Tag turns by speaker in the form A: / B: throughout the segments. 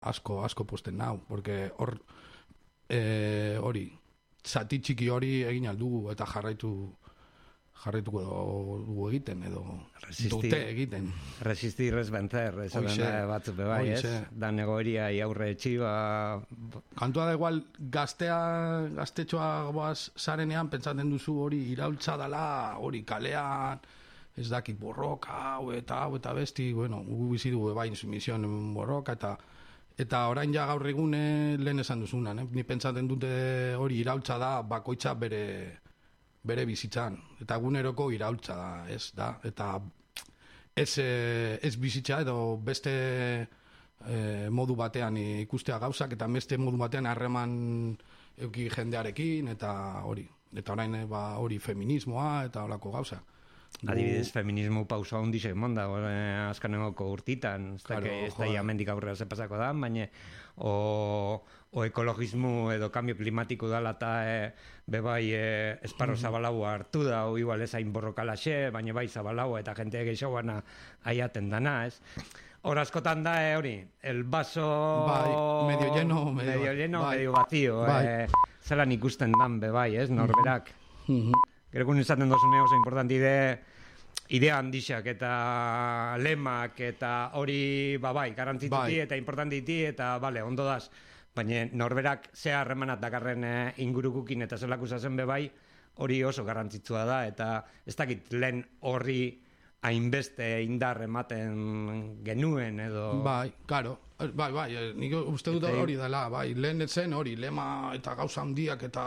A: asko posten nau, porque hori, zati txiki hori egin aldugu eta jarraituko dugu egiten, edo dute egiten.
B: Resistir es vencer, eso da batzuk bebai, ez? Da negoeria aurre etxiba...
A: Kantua da igual, gaztetxoa boaz zarenean, pentsaten duzu hori iraultza dala, hori kalean, ez dakit borroka, hau eta besti, bueno, gu bizi dugu bai misioen borroka, eta orain ja gaur egune lehen esan duzunan, ni pentsaten dute hori iraultza da, bakoitza bere bizitzan, eta eguneroko iraultza da, ez da, eta ez bizitza edo beste modu batean ikustea gauzak, eta beste modu batean harreman euki jendearekin, eta hori, eta orain hori feminismoa, eta holako gauza.
B: Adibidez, feminismo pauso handixe emonda, azkanengoko urtitan, ez da jamendik aurrera zepasako da, baina o ekologismo edo cambio klimatiko dala eta bebai esparro zabalau hartu da, o igual ez hain borrokalaxe, baina bai zabalau eta jente gehiagoan aiaten dana, ez? Hor askotan da, hori, el vaso...
A: Bai, medio lleno,
B: medio vacío, zelan ikusten dan, bebai, ez, norberak. Gero izaten dozune oso importanti idea handixak eta lemak eta hori, bai, garantzituti eta importantiti eta, bale, ondo daz. Baina norberak ze harremanat dakarren ingurukukin eta zelak usazen bebai, hori oso garrantzitsua da, eta ez dakit lehen horri hainbeste indar ematen genuen edo...
A: Bai, karo, bai, nik uste dut hori dela, bai, lehen etzen hori, lema eta gauza handiak eta,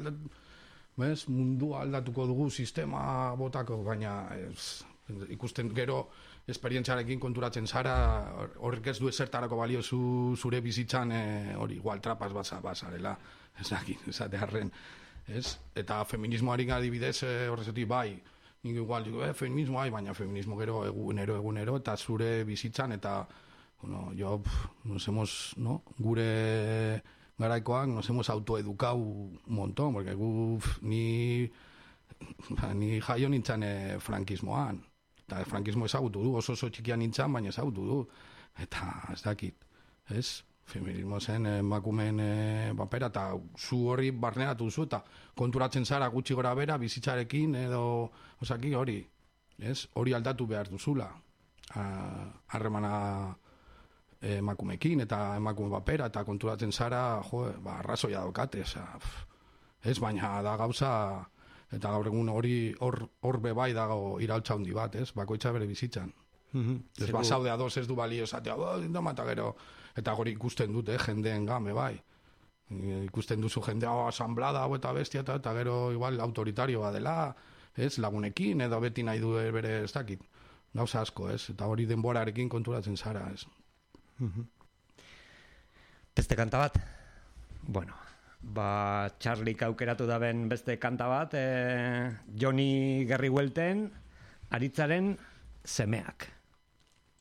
A: mundua aldatuko dugu sistema botako, baina ikusten gero esperientziarekin konturatzen zara, horrek ez du ezertarako balio zure bizitzan hori, igual trapaz bazarela, esate harren, ez? Eta feminismoarik adibidez horrezetik bai, nik igual digo, feminismo bai, baina feminismo gero egunero, eta zure bizitzan, eta, bueno, nos hemos, no, gure garaikoak nos hemos autoeducau un montón, porque ni jaio nintzen frankismoan, eta frankismo ezagutu du, oso txikian nintzen, baina ezagutu du, eta ez dakit, ez? Feminismo zen emakumeen papera, eta zu horri barneratu duzu, eta konturatzen zara gutxi gora bera, bizitzarekin, edo, osaki hori, ez? Hori aldatu behar duzula, harremana emakumekin, eta emakume papera, eta konturatzen zara, arrazoia daukate, ez? Baina da gauza... Eta gaur egun hor bebai dago iraultza handi bat, ez? Bakoitza bere bizitzan. Ez basaude ados ez du balio esatea, eta gero, eta hori ikusten dute, jendeen game, bai. Ikusten duzu jendea, asamblada, eta bestia, eta gero igual autoritarioa dela, ez? Lagunekin, edo beti nahi du bere ez dakit. Gauza asko, ez? Eta hori denborarekin konturatzen zara, ez?
B: Beste kanta bat? Bueno... Charlik aukeratu daben beste kanta bat, Joni Gerrihuelten, Aritzaren semeak.